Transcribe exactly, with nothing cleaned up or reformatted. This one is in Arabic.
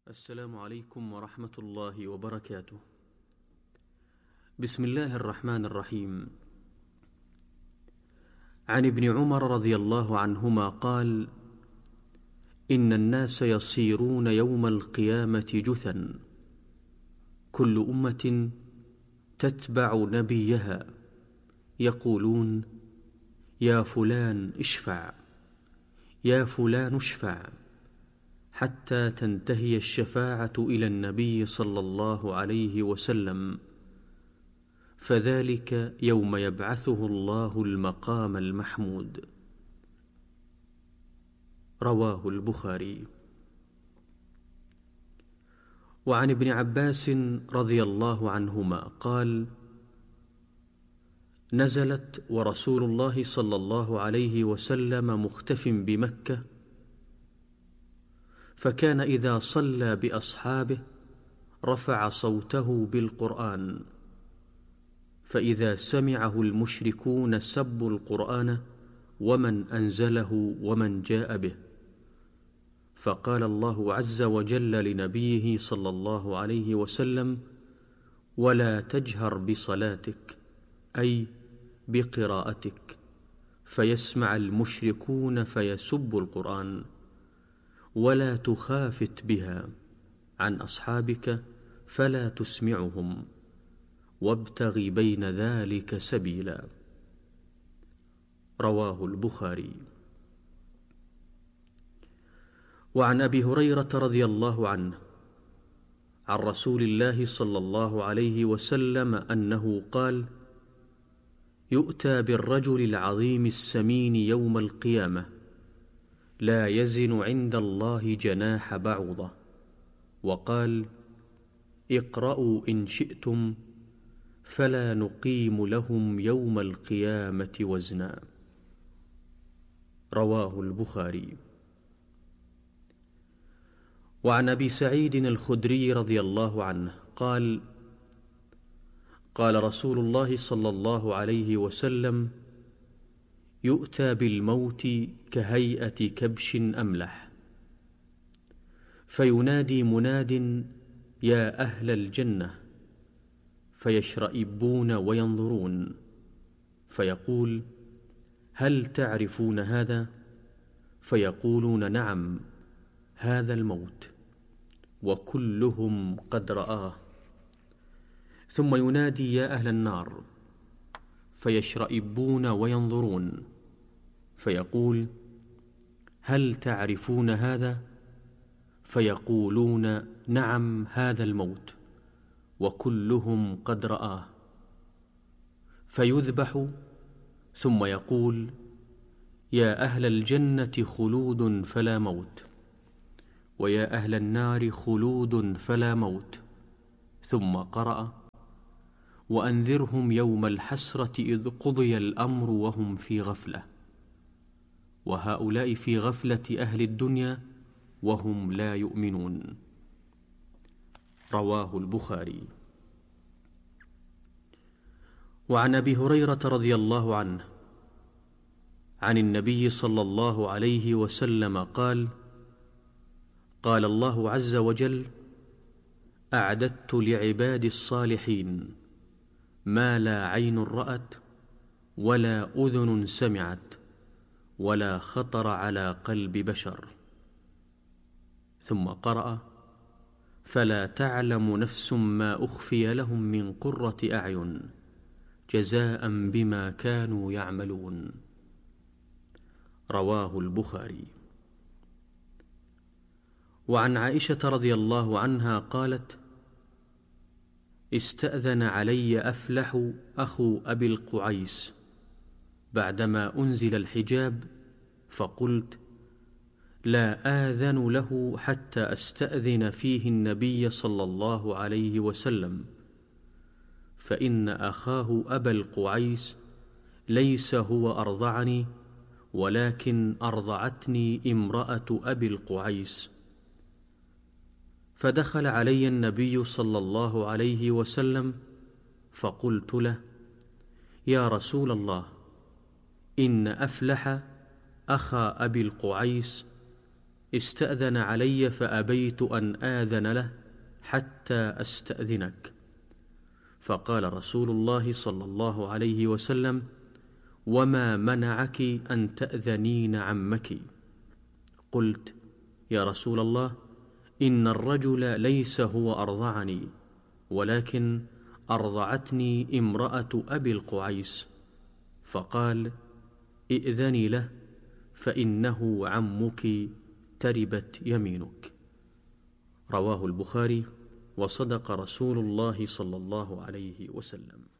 السلام عليكم ورحمة الله وبركاته. بسم الله الرحمن الرحيم. عن ابن عمر رضي الله عنهما قال: إن الناس يصيرون يوم القيامة جثا، كل أمة تتبع نبيها، يقولون: يا فلان اشفع، يا فلان اشفع، حتى تنتهي الشفاعة إلى النبي صلى الله عليه وسلم، فذلك يوم يبعثه الله المقام المحمود. رواه البخاري. وعن ابن عباس رضي الله عنهما قال: نزلت ورسول الله صلى الله عليه وسلم مختف بمكة، فكان إذا صلى بأصحابه رفع صوته بالقرآن، فإذا سمعه المشركون سبوا القرآن ومن أنزله ومن جاء به، فقال الله عز وجل لنبيه صلى الله عليه وسلم: ولا تجهر بصلاتك، أي بقراءتك، فيسمع المشركون فيسبوا القرآن، ولا تخافت بها عن أصحابك فلا تسمعهم، وابتغ بين ذلك سبيلا. رواه البخاري. وعن أبي هريرة رضي الله عنه عن رسول الله صلى الله عليه وسلم أنه قال: يؤتى بالرجل العظيم السمين يوم القيامة، لا يزن عند الله جناح بعوضة، وقال: اقرأوا إن شئتم، فلا نقيم لهم يوم القيامة وزنا. رواه البخاري. وعن أبي سعيد الخدري رضي الله عنه قال: قال رسول الله صلى الله عليه وسلم: يؤتى بالموت كهيئة كبش أملح، فينادي مناد: يا أهل الجنة، فيشرئبون وينظرون، فيقول: هل تعرفون هذا؟ فيقولون: نعم، هذا الموت، وكلهم قد رآه. ثم ينادي: يا أهل النار، فيشرئبون وينظرون، فيقول: هل تعرفون هذا؟ فيقولون: نعم، هذا الموت، وكلهم قد رآه. فيذبح، ثم يقول: يا أهل الجنة خلود فلا موت، ويا أهل النار خلود فلا موت. ثم قرأ: وأنذرهم يوم الحسرة إذ قضي الأمر وهم في غفلة، وهؤلاء في غفلة أهل الدنيا وهم لا يؤمنون. رواه البخاري. وعن أبي هريرة رضي الله عنه عن النبي صلى الله عليه وسلم قال: قال الله عز وجل: أعددت لعبادي الصالحين ما لا عين رأت ولا أذن سمعت ولا خطر على قلب بشر. ثم قرأ: فلا تعلم نفس ما أخفي لهم من قرة أعين جزاء بما كانوا يعملون. رواه البخاري. وعن عائشة رضي الله عنها قالت: استأذن علي أفلح أخو أبي القعيس بعدما أنزل الحجاب، فقلت: لا آذن له حتى أستأذن فيه النبي صلى الله عليه وسلم، فإن أخاه أبا القعيس ليس هو أرضعني، ولكن أرضعتني امرأة أبي القعيس. فدخل علي النبي صلى الله عليه وسلم، فقلت له: يا رسول الله، إن أفلح أخا أبي القعيس استأذن علي فأبيت أن آذن له حتى أستأذنك. فقال رسول الله صلى الله عليه وسلم: وما منعك أن تأذنين عمك؟ قلت: يا رسول الله، إن الرجل ليس هو أرضعني، ولكن أرضعتني امرأة أبي القعيس. فقال: ائذني له فإنه عمك، تربت يمينك. رواه البخاري. وصدق رسول الله صلى الله عليه وسلم.